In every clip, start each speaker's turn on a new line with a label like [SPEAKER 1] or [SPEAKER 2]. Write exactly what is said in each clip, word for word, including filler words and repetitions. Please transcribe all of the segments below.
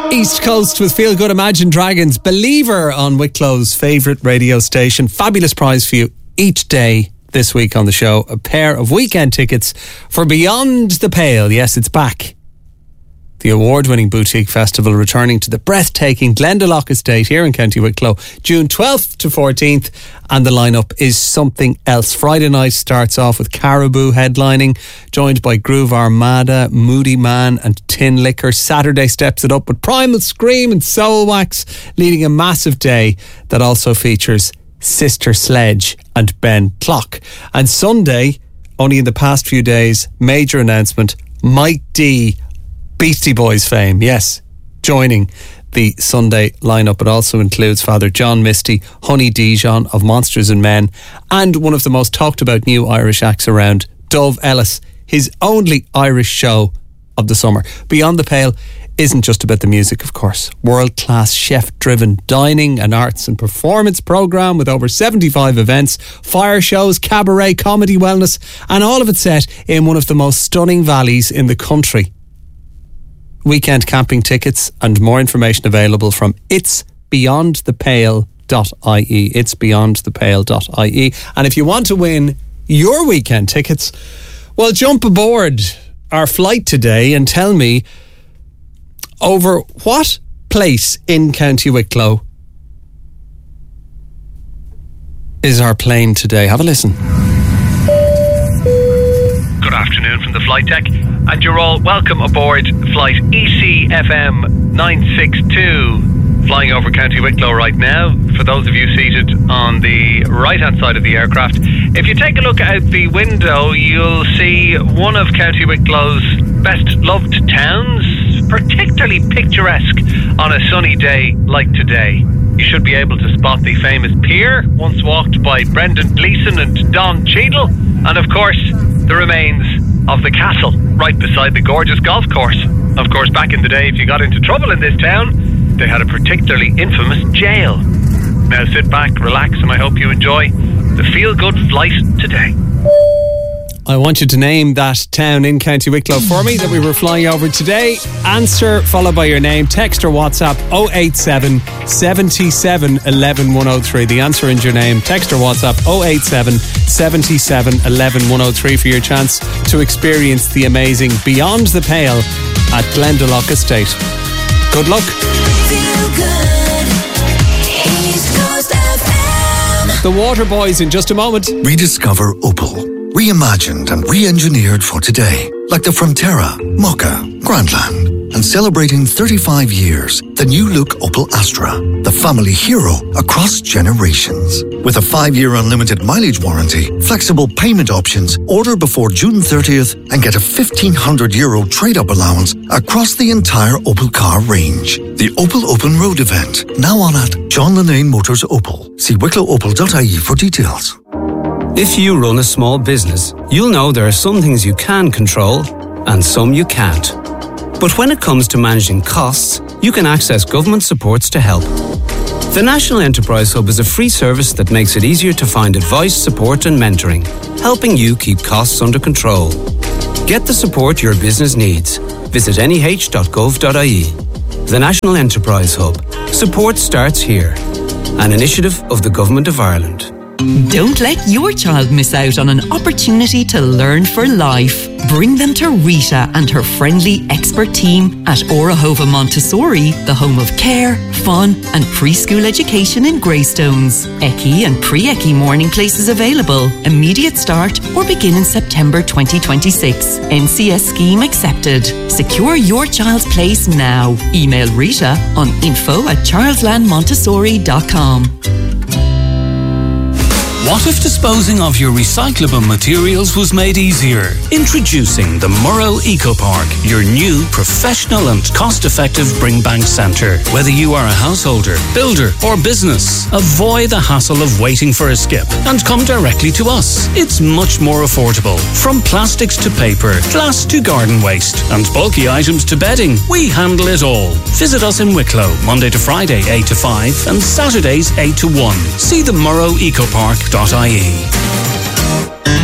[SPEAKER 1] East Coast with Feel Good Imagine Dragons, Believer on Wicklow's favourite radio station. Fabulous prize for you each day this week on the show. A pair of weekend tickets for Beyond the Pale. Yes, it's back. The award-winning boutique festival returning to the breathtaking Glendalough Estate here in County Wicklow, June twelfth to fourteenth, and the lineup is something else. Friday night starts off with Caribou headlining, joined by Groove Armada, Moody Man and Tin Liquor. Saturday steps it up with Primal Scream and Soul Wax, leading a massive day that also features Sister Sledge and Ben Clock. And Sunday, only in the past few days, major announcement, Mike D, Beastie Boys fame, yes, joining the Sunday lineup. It also includes Father John Misty, Honey Dijon of Monsters and Men, and one of the most talked about new Irish acts around, Dove Ellis, his only Irish show of the summer. Beyond the Pale isn't just about the music, of course. World-class chef-driven dining and arts and performance programme with over seventy-five events, fire shows, cabaret, comedy, wellness, and all of it set in one of the most stunning valleys in the country. Weekend camping tickets and more information available from its beyond the pale dot I E. its beyond the pale dot I E. And if you want to win your weekend tickets, well, jump aboard our flight today and tell me over what place in County Wicklow is our plane today. Have a listen.
[SPEAKER 2] Good afternoon from the flight deck, and you're all welcome aboard flight E C F M nine sixty-two, flying over County Wicklow right now. For those of you seated on the right hand side of the aircraft, if you take a look out the window, you'll see one of County Wicklow's best loved towns, particularly picturesque on a sunny day like today. You should be able to spot the famous pier, once walked by Brendan Gleeson and Don Cheadle, and of course the remains of the castle right beside the gorgeous golf course. Of course, back in the day, if you got into trouble in this town, they had a particularly infamous jail. Now sit back, relax, and I hope you enjoy the feel-good flight today.
[SPEAKER 1] I want you to name that town in County Wicklow for me that we were flying over today. Answer followed by your name. Text or WhatsApp oh eight seven, seven seven, one one, one oh three. The answer in your name. Text or WhatsApp oh eight seven, seven seven, one one, one oh three for your chance to experience the amazing Beyond the Pale at Glendalough Estate. Good luck. Feel good. East Coast F M. The Waterboys in just a moment.
[SPEAKER 3] Rediscover Opel. Reimagined and re-engineered for today, like the Frontera, Mokka, Grandland, and celebrating thirty-five years, the new look Opel Astra, the family hero across generations. With a five-year unlimited mileage warranty, flexible payment options, order before June thirtieth and get a fifteen hundred euro trade-up allowance across the entire Opel car range. The Opel Open Road event, now on at John Linnane Motors Opel. See wicklow opel dot I E for details.
[SPEAKER 4] If you run a small business, you'll know there are some things you can control and some you can't. But when it comes to managing costs, you can access government supports to help. The National Enterprise Hub is a free service that makes it easier to find advice, support and mentoring, helping you keep costs under control. Get the support your business needs. Visit N E H dot gov dot I E. The National Enterprise Hub. Support starts here. An initiative of the Government of Ireland.
[SPEAKER 5] Don't let your child miss out on an opportunity to learn for life. Bring them to Rita and her friendly expert team at Orahova Montessori, the home of care, fun and preschool education in Greystones. E C I and pre-E C I morning places available. Immediate start or begin in September twenty twenty-six. N C S scheme accepted. Secure your child's place now. Email Rita on info at charlesland montessori dot com.
[SPEAKER 6] What if disposing of your recyclable materials was made easier? Introducing the Murrow Eco Park, your new professional and cost-effective bring bank centre. Whether you are a householder, builder or business, avoid the hassle of waiting for a skip and come directly to us. It's much more affordable. From plastics to paper, glass to garden waste, and bulky items to bedding, we handle it all. Visit us in Wicklow, Monday to Friday, eight to five and Saturdays, eight to one. See the Murrow Eco Park dot I E.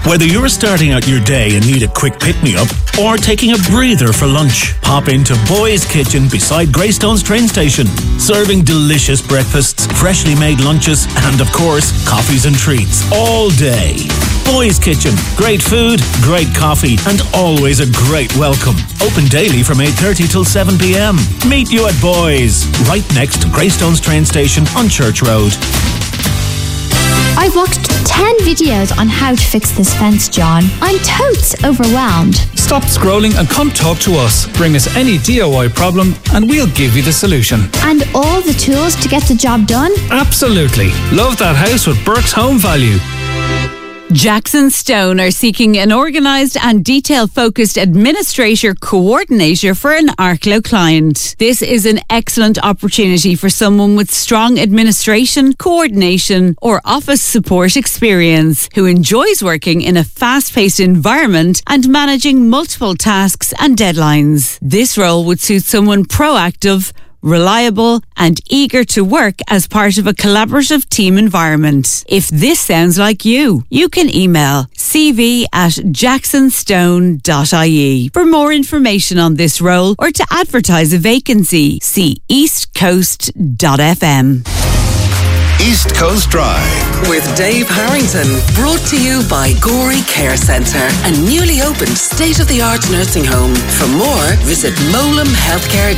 [SPEAKER 7] Whether you're starting out your day and need a quick pick-me-up or taking a breather for lunch, pop into Boy's Kitchen beside Greystones train station. Serving delicious breakfasts, freshly made lunches and, of course, coffees and treats all day. Boy's Kitchen. Great food, great coffee and always a great welcome. Open daily from eight thirty till seven p.m. Meet you at Boy's, right next to Greystones train station on Church Road.
[SPEAKER 8] I've watched ten videos on how to fix this fence, John. I'm totes overwhelmed.
[SPEAKER 9] Stop scrolling and come talk to us. Bring us any D I Y problem and we'll give you the solution.
[SPEAKER 8] And all the tools to get the job done?
[SPEAKER 9] Absolutely. Love that house with Burke's Home Value.
[SPEAKER 10] Jackson Stone are seeking an organised and detail-focused administrator coordinator for an Arklow client. This is an excellent opportunity for someone with strong administration, coordination or office support experience who enjoys working in a fast-paced environment and managing multiple tasks and deadlines. This role would suit someone proactive, reliable and eager to work as part of a collaborative team environment. If this sounds like you, you can email c v at jacksonstone dot i e. For more information on this role or to advertise a vacancy, see east coast dot f m.
[SPEAKER 11] East Coast Drive with Dave Harrington, brought to you by Gorey Care Centre, a newly opened state-of-the-art nursing home. For more, visit molem healthcare